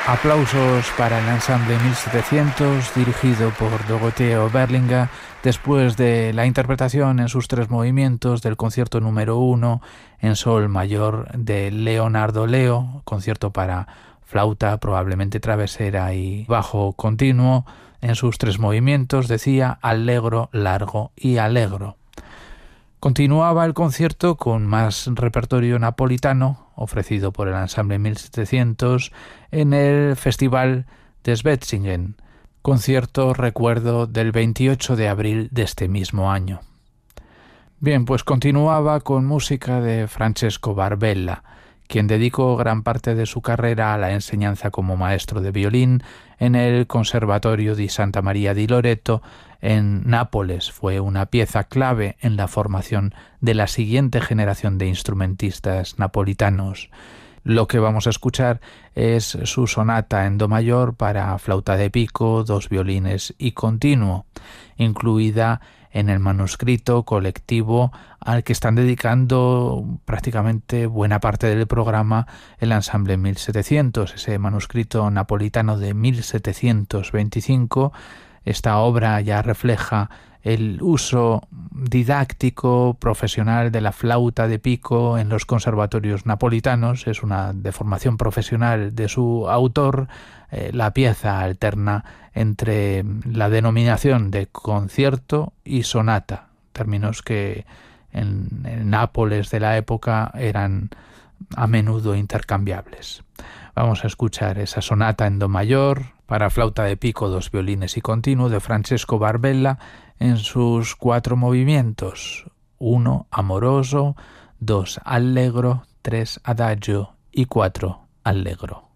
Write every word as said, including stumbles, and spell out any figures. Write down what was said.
Aplausos para el ensamble mil setecientos, dirigido por Dorotheo Berlinga, después de la interpretación en sus tres movimientos del concierto número uno en sol mayor de Leonardo Leo, concierto para flauta, probablemente travesera y bajo continuo, en sus tres movimientos, decía, allegro, largo y allegro. Continuaba el concierto con más repertorio napolitano, ofrecido por el ensamble mil setecientos en el Festival de Schwetzingen, concierto, recuerdo, del veintiocho de abril de este mismo año. Bien, pues continuaba con música de Francesco Barbella, quien dedicó gran parte de su carrera a la enseñanza como maestro de violín en el Conservatorio di Santa Maria di Loreto en Nápoles. Fue una pieza clave en la formación de la siguiente generación de instrumentistas napolitanos. Lo que vamos a escuchar es su sonata en do mayor para flauta de pico, dos violines y continuo, incluida en el manuscrito colectivo al que están dedicando prácticamente buena parte del programa el ensamble mil setecientos, ese manuscrito napolitano de mil setecientos veinticinco. Esta obra ya refleja el uso didáctico profesional de la flauta de pico en los conservatorios napolitanos. Es una deformación profesional de su autor. Eh, la pieza alterna entre la denominación de concierto y sonata, términos que en, en Nápoles de la época eran a menudo intercambiables. Vamos a escuchar esa sonata en do mayor para flauta de pico, dos violines y continuo de Francesco Barbella en sus cuatro movimientos: uno amoroso, dos allegro, tres adagio y cuatro allegro.